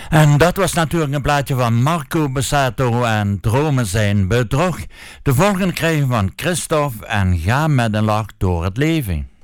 En dat was natuurlijk een plaatje van Marco Borsato en Dromen zijn bedrog. De volgende krijgen we van Christophe en Ga met een lach door het leven.